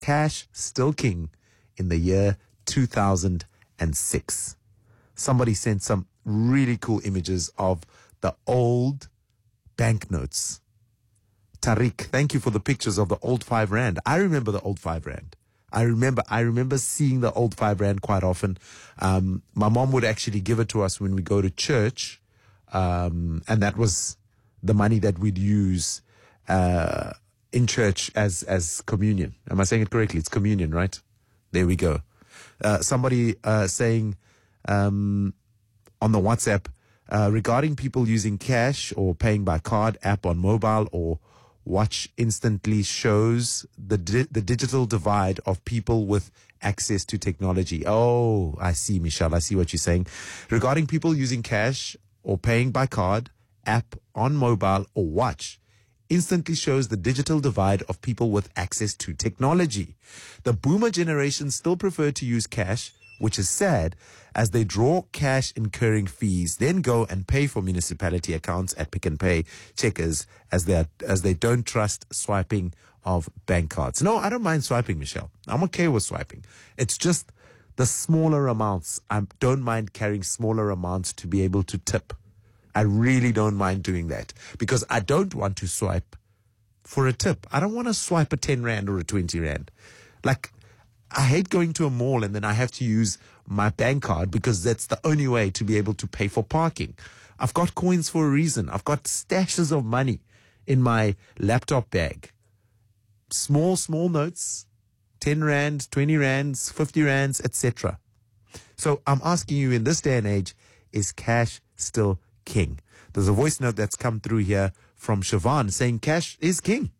cash still king in the year 2006? Somebody sent some really cool images of the old banknotes. Tariq, thank you for the pictures of the old 5 rand. I remember the old 5 rand. I remember seeing the old 5 rand quite often. My mom would actually give it to us when we go to church. And that was the money that we'd use, in church as communion. Am I saying it correctly? It's communion, right? There we go. Somebody, saying, on the WhatsApp, regarding people using cash or paying by card, app on mobile, or watch instantly shows the digital divide of people with access to technology. Oh, I see, Michelle. I see what you're saying. Regarding people using cash or paying by card, app on mobile, or watch instantly shows the digital divide of people with access to technology. The boomer generation still prefer to use cash, which is sad, as they draw cash incurring fees, then go and pay for municipality accounts at Pick and Pay, Checkers, as they don't trust swiping of bank cards. No, I don't mind swiping, Michelle. I'm okay with swiping. It's just the smaller amounts. I don't mind carrying smaller amounts to be able to tip. I really don't mind doing that because I don't want to swipe for a tip. I don't want to swipe a 10 rand or a 20 rand. Like, I hate going to a mall and then I have to use my bank card because that's the only way to be able to pay for parking. I've got coins for a reason. I've got stashes of money in my laptop bag. Small notes, 10 rand, 20 rands, 50 rands, etc. So I'm asking you, in this day and age, is cash still king? There's a voice note that's come through here from Siobhan saying cash is king.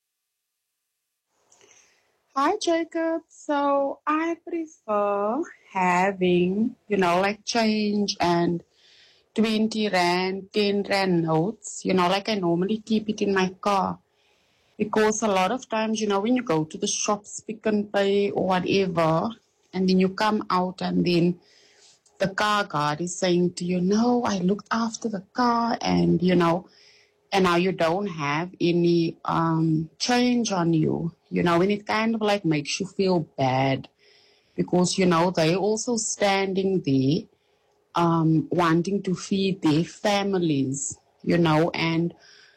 Hi, Jacob. So I prefer having, like change and 20 rand, 10 rand notes, like I normally keep it in my car. Because a lot of times, when you go to the shops, Pick and Pay or whatever, and then you come out and then the car guard is saying to you, no, I looked after the car and now you don't have any change on you, and it kind of like makes you feel bad because, they're also standing there wanting to feed their families, and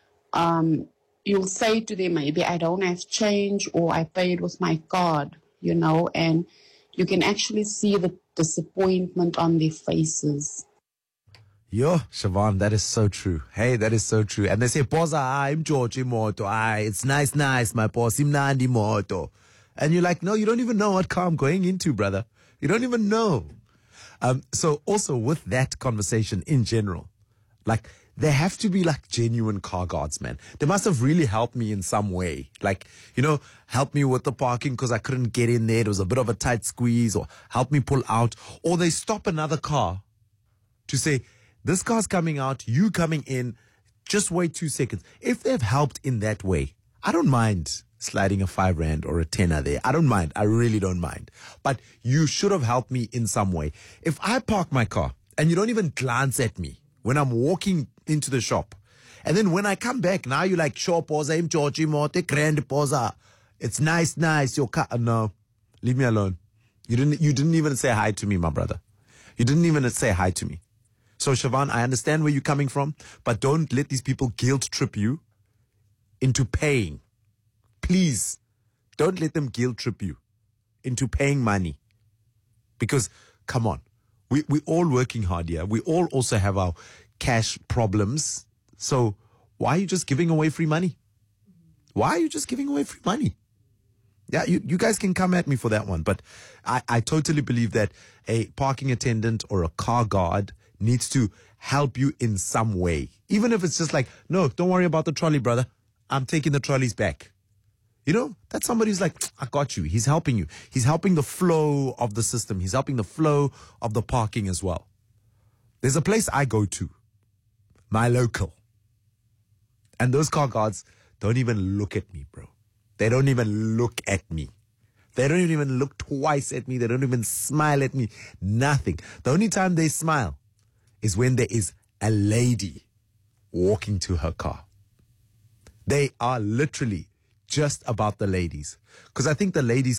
you'll say to them, maybe I don't have change or I paid with my card, and you can actually see the disappointment on their faces. Yo, Siobhan, that is so true. Hey, that is so true. And they say, Poza, I'm George Moto. It's nice, my boss. Imnandi Moto. And you're like, no, you don't even know what car I'm going into, brother. You don't even know. So also with that conversation in general, like, there have to be like genuine car guards, man. They must have really helped me in some way. Like, help me with the parking because I couldn't get in there. It was a bit of a tight squeeze, or help me pull out. Or they stop another car to say, this car's coming out, you coming in, just wait 2 seconds. If they've helped in that way, I don't mind sliding a 5 rand or a tenner there. I don't mind. I really don't mind. But you should have helped me in some way. If I park my car and you don't even glance at me when I'm walking into the shop, and then when I come back, now you're like, sure, posa, I'm Georgie Mote, grand posa. It's nice, your car. No, leave me alone. You didn't even say hi to me, my brother. You didn't even say hi to me. So, Siobhan, I understand where you're coming from, but don't let these people guilt trip you into paying. Please, don't let them guilt trip you into paying money. Because, come on, we're all working hard here. We all also have our cash problems. So, why are you just giving away free money? Why are you just giving away free money? Yeah, you guys can come at me for that one, but I totally believe that a parking attendant or a car guard needs to help you in some way. Even if it's just like, no, don't worry about the trolley, brother. I'm taking the trolleys back. That's somebody who's like, I got you. He's helping you. He's helping the flow of the system. He's helping the flow of the parking as well. There's a place I go to, my local. And those car guards don't even look at me, bro. They don't even look at me. They don't even look twice at me. They don't even smile at me. Nothing. The only time they smile is when there is a lady walking to her car. They are literally just about the ladies. Because I think the ladies